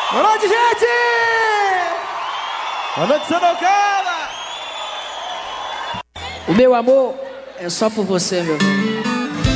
Boa noite, gente! Boa noite, Sorocaba! O meu amor é só por você, meu irmão.